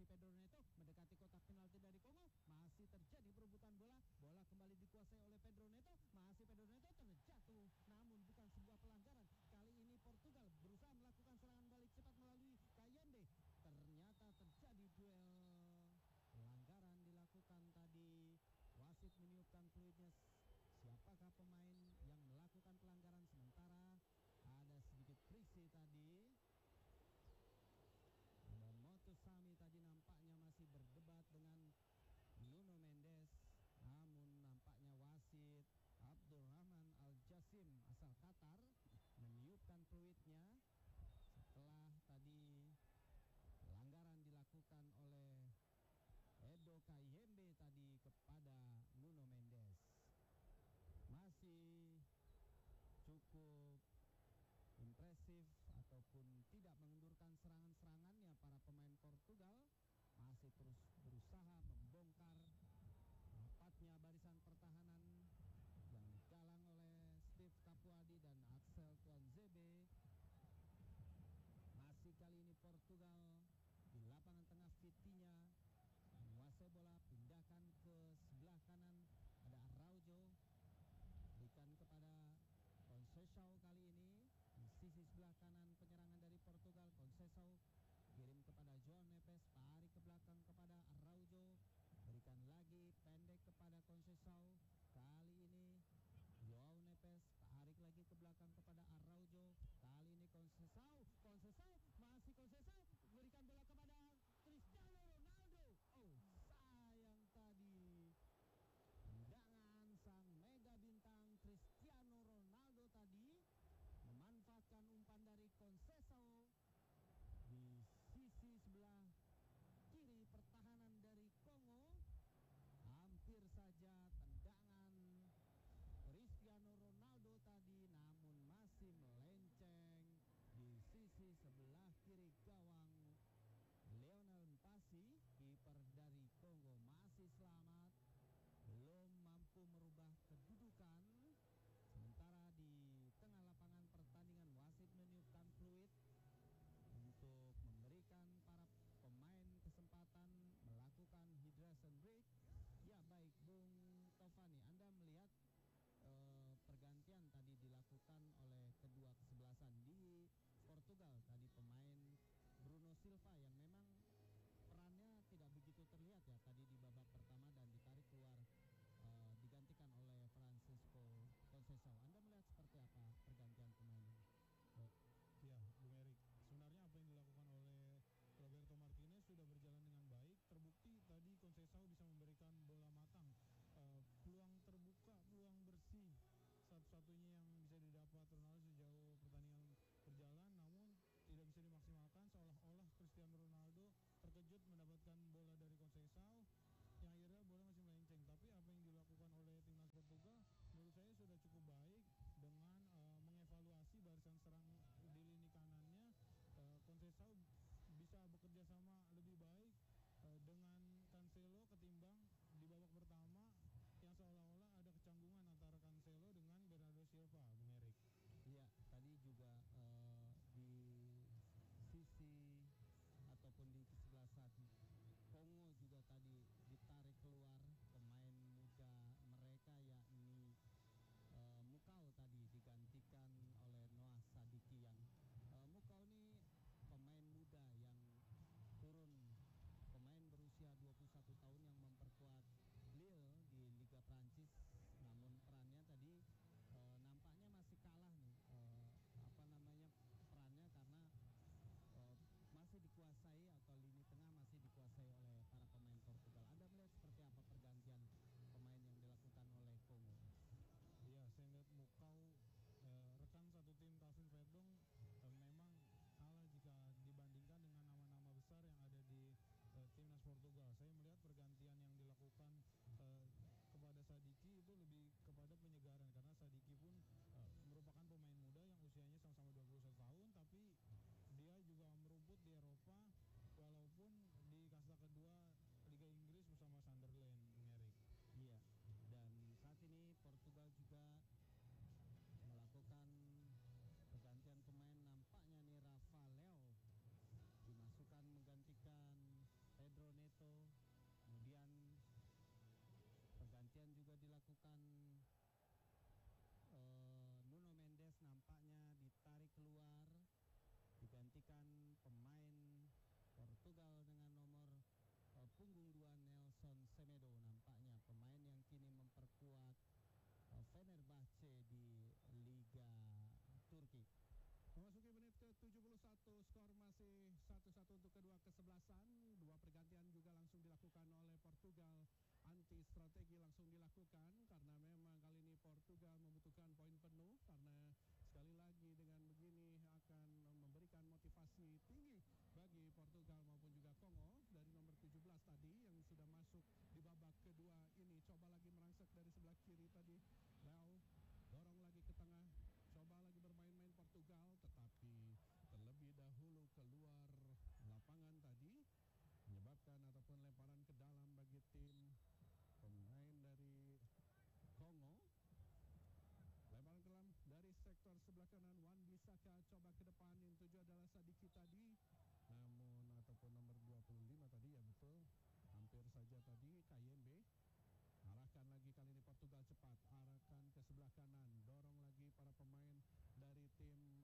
masih Pedro Neto mendekati kotak penalti dari Kongo. Masih terjadi perebutan bola. Bola kembali dikuasai oleh Pedro Neto. Masih Pedro Neto terjatuh, namun bukan sebuah pelanggaran. Kali ini Portugal berusaha melakukan serangan balik cepat melalui Kayende. Ternyata terjadi duel. Pelanggaran dilakukan tadi. Wasit meniupkan peluitnya. Siapakah pemain yang melakukan pelanggaran? Sementara ada sedikit friksi tadi. Dan Motosami tadi nampaknya masih berdebat dengan Nuno Mendes. Namun nampaknya wasit Abdurrahman Al-Jasim asal Qatar meniupkan peluitnya setelah tadi pelanggaran dilakukan oleh Edo Kayembe tadi kepada Nuno Mendes. Masih cukup impresif ataupun tidak mengendurkan serangan-serangannya para pemain Portugal. Masih terus berusaha membongkar rapatnya barisan pertahanan yang digalang oleh Steve Capuadi dan Axel Tuanzebe. Masih kali ini Portugal di lapangan tengah Vitinha menguasai bola, pindahkan ke sebelah kanan, ada Araujo, berikan kepada Conceição kali ini di sisi sebelah kanan penyerangan dari Portugal. Conceição kirim kepada João Neves, strategi langsung dilakukan karena memang kali ini Portugal membutuhkan poin penuh karena sekali lagi dengan begini akan memberikan motivasi tinggi bagi Portugal maupun juga Kongo dari nomor 17 tadi yang sudah masuk di babak kedua ini. Coba lagi merangsek dari sebelah kiri tadi. Leo dorong lagi ke tengah. Coba lagi bermain-main Portugal tetapi terlebih dahulu keluar lapangan tadi menyebabkan ataupun lemparan ke dalam bagi tim pemain dari Kongo. Lemparan ke dalam dari sektor sebelah kanan Wan Bissaka coba ke depan yang tuju adalah Sadiki tadi. Namun ataupun nomor 25 tadi ya betul. Hampir saja tadi KYMB. Arahkan lagi kali ini Portugal cepat. Arahkan ke sebelah kanan. Dorong lagi para pemain dari tim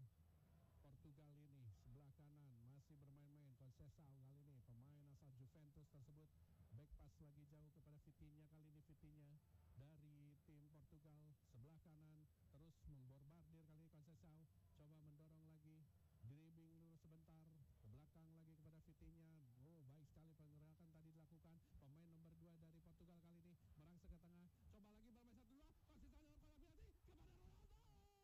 Portugal ini sebelah kanan masih bermain-main. Conceição kali ini pemain asal Juventus tersebut back pass lagi jauh kepada Vitinha. Kali ini Vitinha dari tim Portugal sebelah kanan terus memborbardir. Kali ini Conceição coba mendorong lagi, dribbling dulu sebentar ke belakang lagi kepada Vitinha. Oh, baik sekali pergerakan tadi dilakukan pemain nomor 2 dari Portugal kali ini merangsek ke tengah. Coba lagi bermain 1-2. Conceição dengan Palapiyati kepada Ronaldo.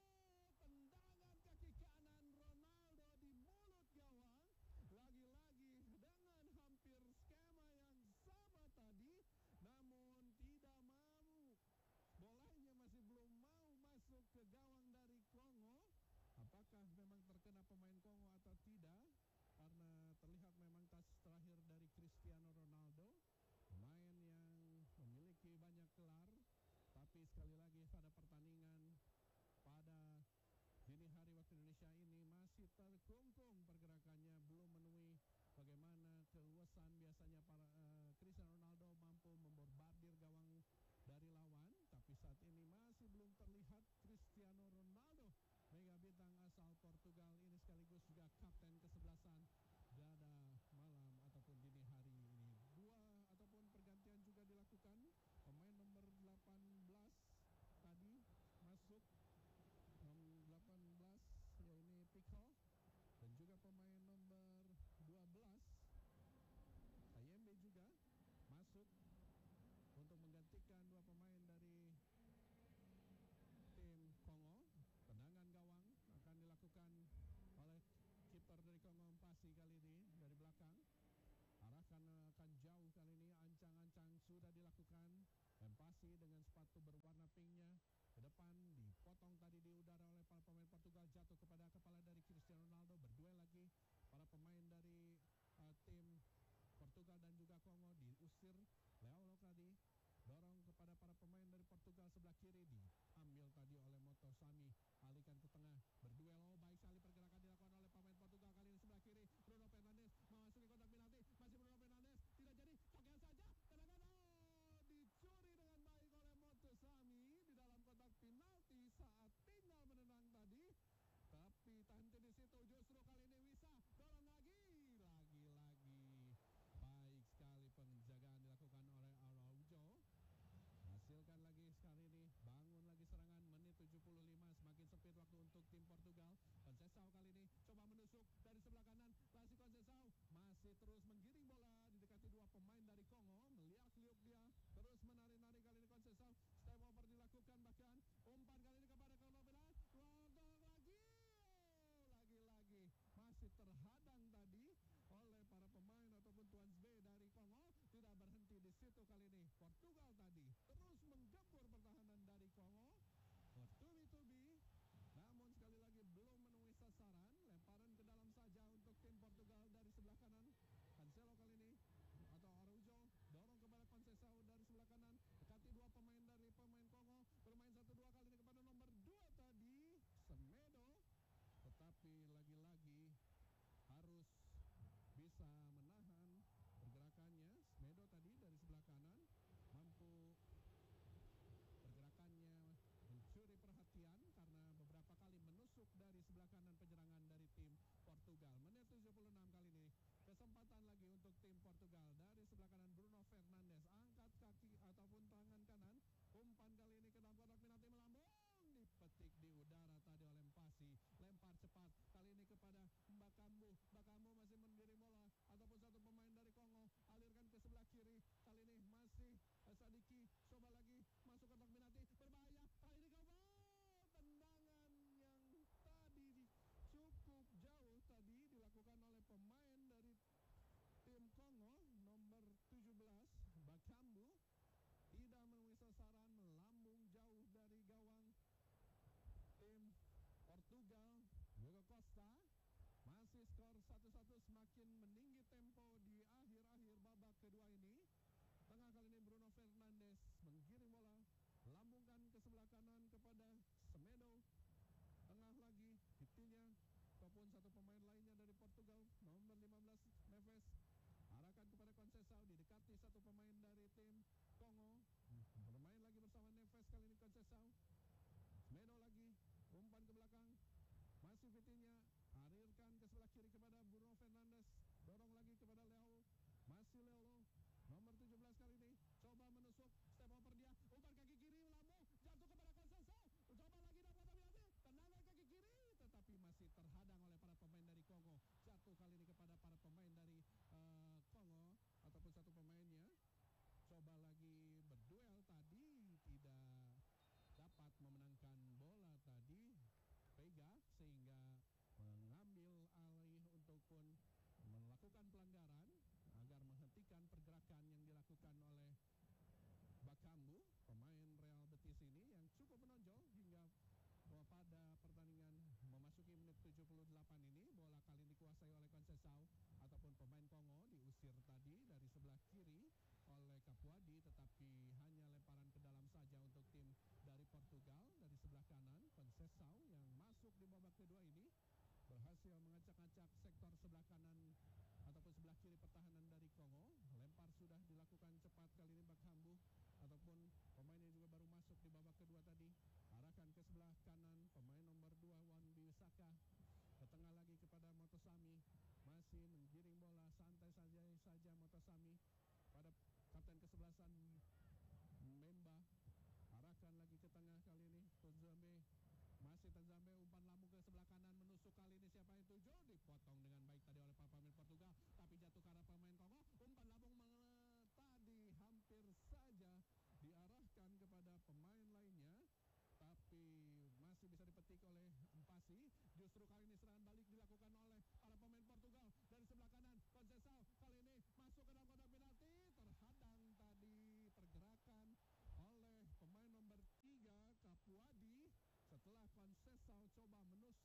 Tendangan kaki kanan Ronaldo di mulut gawang. Lagi-lagi dengan hampir skema yang sama tadi, namun tidak mau. Bolanya masih belum mau masuk ke gawang dari Kongo. Apakah memang terkena pemain Kongo atau tidak? Karena terlihat memang tas terakhir dari Cristiano Ronaldo, pemain yang memiliki banyak gelar, tapi sekali lagi pada pertandingan pada dini hari waktu Indonesia ini masih terkungkung pergerakannya, belum menemui bagaimana keluasan biasanya para Cristiano Ronaldo mampu memborbardir gawang dari lawan, tapi saat ini masih belum terlihat Cristiano Ronaldo, mega bintang asal Portugal ini sekaligus juga kapten kesebelasan pada malam ataupun dini hari ini. Dua ataupun pergantian juga dilakukan. Pemain nomor 18 tadi masuk 18 ya ini Pico dan juga pemain nomor 12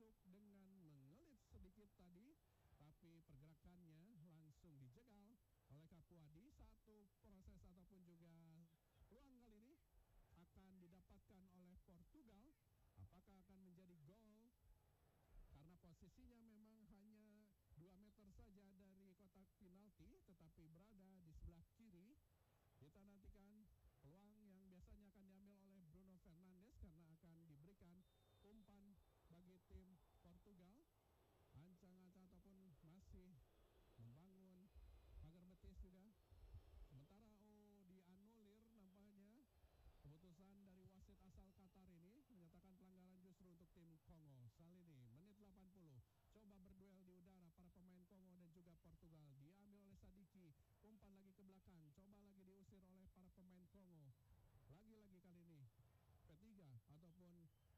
masuk dengan mengelit sedikit tadi, tapi pergerakannya langsung dijegal oleh Capuadi. Satu proses ataupun juga peluang kali ini akan didapatkan oleh Portugal. Apakah akan menjadi gol? Karena posisinya memang hanya 2 meter saja dari kotak penalti, tetapi berada di sebelah kiri. Kita nantikan peluang yang biasanya akan diambil oleh Bruno Fernandes karena akan diberikan umpan bagi tim Portugal. Ancang-ancang ataupun masih membangun pagar betis juga. Sementara dianulir nampaknya keputusan dari wasit asal Qatar ini menyatakan pelanggaran justru untuk tim Kongo. Salini menit 80 coba berduel di udara para pemain Kongo dan juga Portugal. Diambil oleh Sadiki, umpan lagi ke belakang, coba lagi diusir oleh para pemain Kongo. Lagi-lagi kali ini P3 ataupun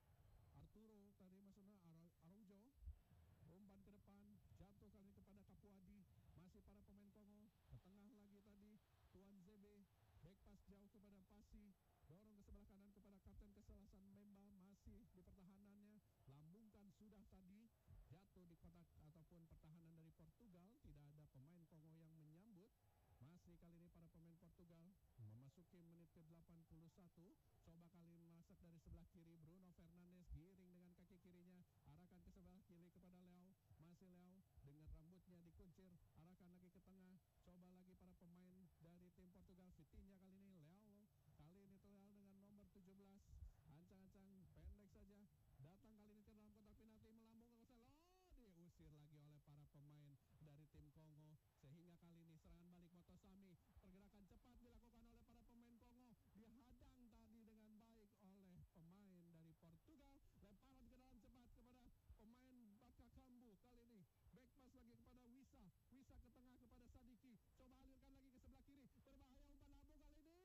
Arturo tadi maksudnya Araujo, umpan ke depan, jatuh kali ini kepada Capuadi. Masih para pemain Kongo, ke tengah lagi tadi Tuan ZB, back pass jauh kepada Pasi, dorong ke sebelah kanan kepada kapten keselasan Memba, masih di pertahanannya, lambungkan sudah tadi, jatuh di kotak ataupun pertahanan dari Portugal. Tidak ada pemain Kongo yang menyambut. Masih kali ini para pemain Portugal memasuki menit ke-81. Coba kali masuk dari sebelah kiri, Bruno Fernandes giring dengan kaki kirinya, arahkan ke sebelah kiri kepada Leao. Masih Leao dengan rambutnya dikuncir, arahkan lagi ke tengah. Coba lagi para pemain dari tim Portugal, Vitinha kali ini, Leao. Kali ini Leao dengan nomor 17. Ancang-ancang pendek saja, datang kali ini ke dalam kotak penalti, melambung ke Gonzalo, diusir lagi oleh para pemain dari tim Kongo. Sehingga kali ini serangan balik Motosami, pergerakan cepat dilakukan oleh para pemain Kongo, dihadang tadi dengan baik oleh pemain dari Portugal. Lemparan ke dalam cepat kepada pemain Baka Kambu. Kali ini back pass lagi kepada Wisa ke tengah kepada Sadiki, coba alirkan lagi ke sebelah kiri, berbahaya umpan lambung kali ini,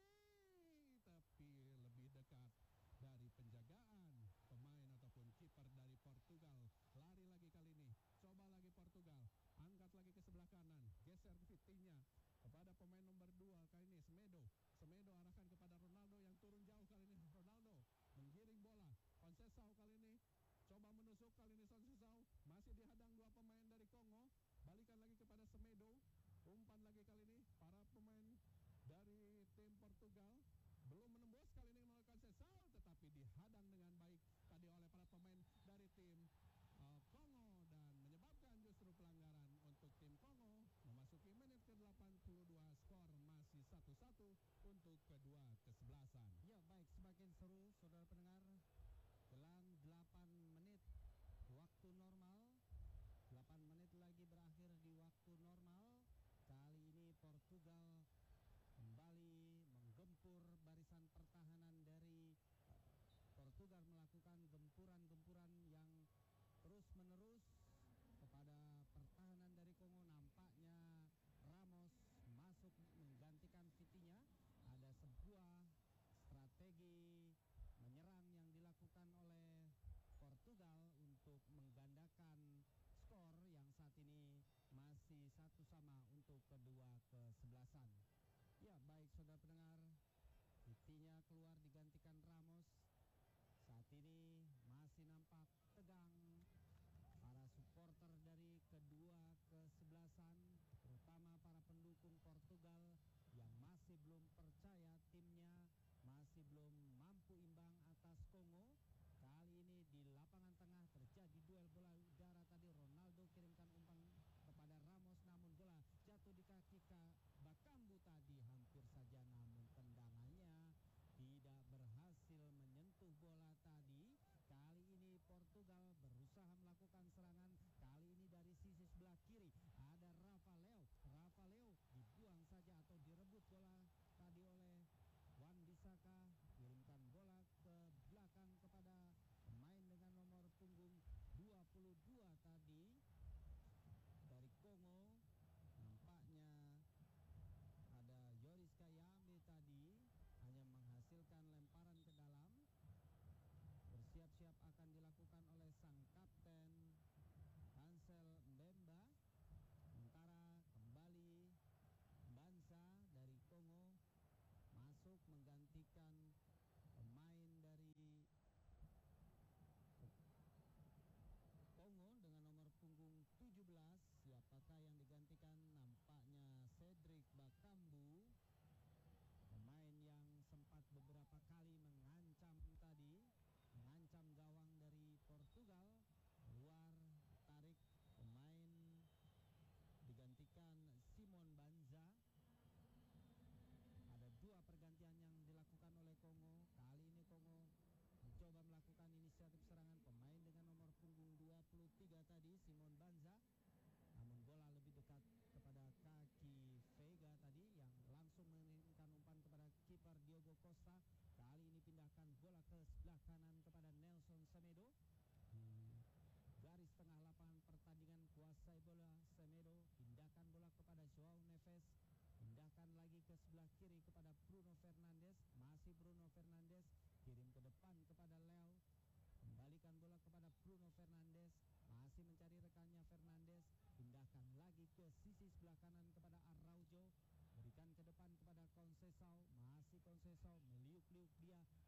Priuk dia